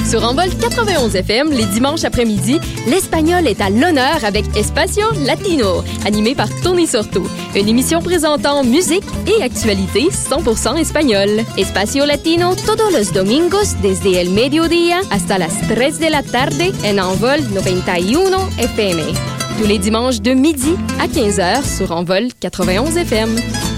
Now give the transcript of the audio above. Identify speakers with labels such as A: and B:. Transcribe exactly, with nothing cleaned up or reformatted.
A: Sur Envol quatre-vingt-onze F M, les dimanches après-midi, l'espagnol est à l'honneur avec Espacio Latino, animé par Tony Sorto. Une émission présentant musique et actualité cent pour cent espagnole. Espacio Latino todos los domingos desde el mediodía hasta las tres de la tarde en Envol noventa y uno F M. Tous les dimanches de midi à quinze heures sur Envol quatre-vingt-onze F M.